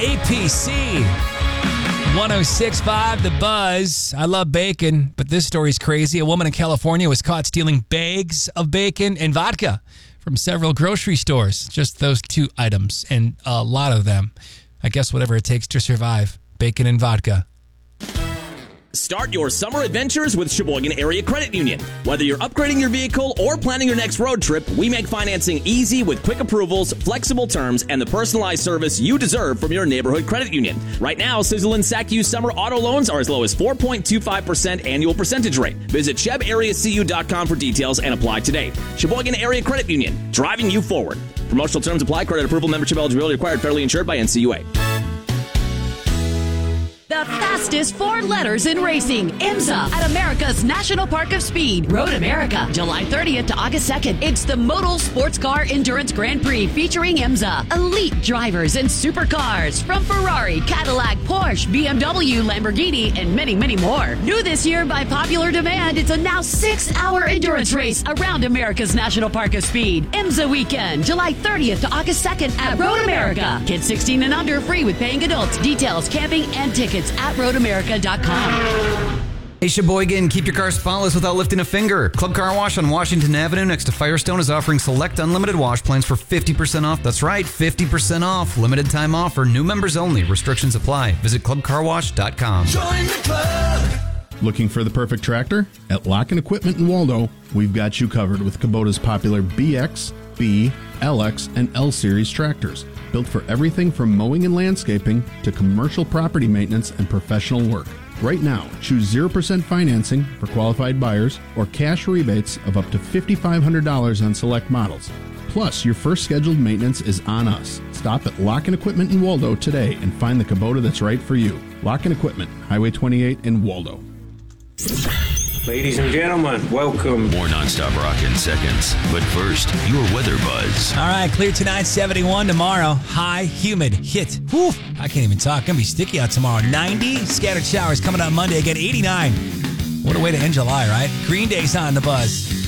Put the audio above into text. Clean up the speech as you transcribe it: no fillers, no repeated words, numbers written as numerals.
APC 106.5 The Buzz. I love bacon, but this story's crazy. A woman in California was caught stealing bags of bacon and vodka from several grocery stores. Just those two items, and a lot of them. I guess whatever it takes to survive. Bacon and vodka. Start your summer adventures with Sheboygan Area Credit Union. Whether you're upgrading your vehicle or planning your next road trip, we make financing easy with quick approvals, flexible terms, and the personalized service you deserve from your neighborhood credit union. Right now, Sizzle and SACU summer auto loans are as low as 4.25% annual percentage rate. Visit ShebAreaCU.com for details and apply today. Sheboygan Area Credit Union, driving you forward. Promotional terms apply. Credit approval, membership eligibility required. Federally insured by NCUA. The fastest four letters in racing. IMSA at America's National Park of Speed. Road America, July 30th to August 2nd. It's the Modal Sports Car Endurance Grand Prix featuring IMSA. Elite drivers and supercars from Ferrari, Cadillac, Porsche, BMW, Lamborghini, and many, many more. New this year by popular demand, it's a now 6-hour endurance race around America's National Park of Speed. IMSA weekend, July 30th to August 2nd at Road America. Kids 16 and under, free with paying adults. Details, camping, and tickets at roadamerica.com. Hey, Sheboygan, keep your car spotless without lifting a finger. Club Car Wash on Washington Avenue next to Firestone is offering select unlimited wash plans for 50% off. That's right, 50% off. Limited time offer, new members only. Restrictions apply. Visit clubcarwash.com. Join the club. Looking for the perfect tractor? At Lock & Equipment in Waldo, we've got you covered with Kubota's popular BX, B, LX, and L Series tractors. Built for everything from mowing and landscaping to commercial property maintenance and professional work. Right now, choose 0% financing for qualified buyers or cash rebates of up to $5,500 on select models. Plus, your first scheduled maintenance is on us. Stop at Lock & Equipment in Waldo today and find the Kubota that's right for you. Lock & Equipment, Highway 28 in Waldo. Ladies and gentlemen, welcome. More nonstop rock in seconds. But first, your weather buzz. All right, clear tonight, 71 tomorrow. High, humid, hit. Whew, I can't even talk. Gonna be sticky out tomorrow. 90, scattered showers coming out Monday. Again, 89. What a way to end July, right? Green Day's on the Buzz.